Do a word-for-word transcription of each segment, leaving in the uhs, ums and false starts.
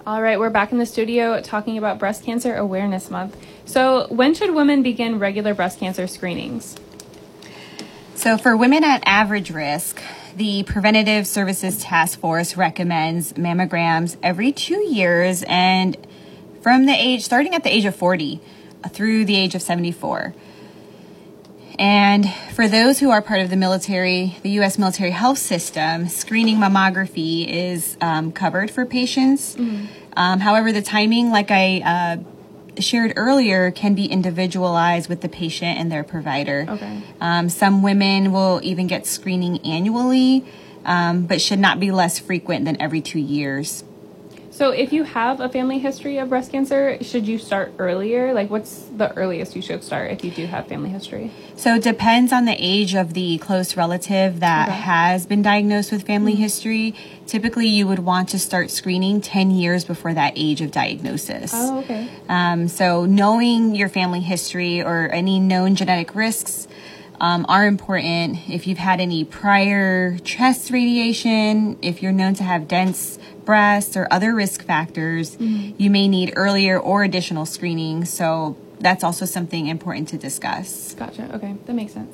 All right, we're back in the studio talking about Breast Cancer Awareness Month. So when should women begin regular breast cancer screenings? So for women at average risk, the Preventative Services Task Force recommends mammograms every two years and from the age, starting at the age of forty through the age of seventy-four. And for those who are part of the military, the U S military health system, screening mammography is um, covered for patients. Mm-hmm. Um, however, the timing, like I uh, shared earlier, can be individualized with the patient and their provider. Okay. Um, some women will even get screening annually, um, but should not be less frequent than every two years. So if you have a family history of breast cancer, should you start earlier? Like, what's the earliest you should start if you do have family history? So it depends on the age of the close relative that Okay. has been diagnosed with family Mm-hmm. history. Typically, you would want to start screening ten years before that age of diagnosis. Oh, okay. Um, so knowing your family history or any known genetic risks um, are important. If you've had any prior chest radiation, if you're known to have dense breasts or other risk factors, mm-hmm. you may need earlier or additional screening. So that's also something important to discuss. Gotcha. Okay, that makes sense.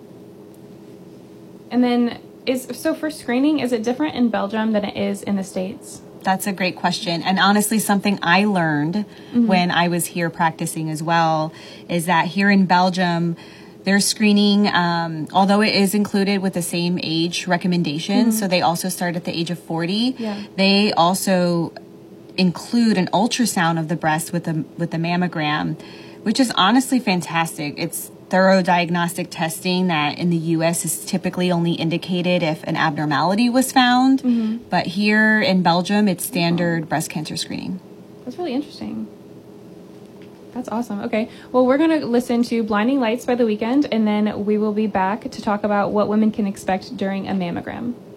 And then, is so for screening, is it different in Belgium than it is in the States? That's a great question. And honestly, something I learned mm-hmm. when I was here practicing as well is that here in Belgium, their screening, um, although it is included with the same age recommendations, mm-hmm. so they also start at the age of forty, yeah. they also include an ultrasound of the breast with the, with the mammogram, which is honestly fantastic. It's thorough diagnostic testing that in the U S is typically only indicated if an abnormality was found. Mm-hmm. But here in Belgium, it's standard oh. breast cancer screening. That's really interesting. That's awesome. Okay. Well, we're going to listen to Blinding Lights by The Weeknd, and then we will be back to talk about what women can expect during a mammogram.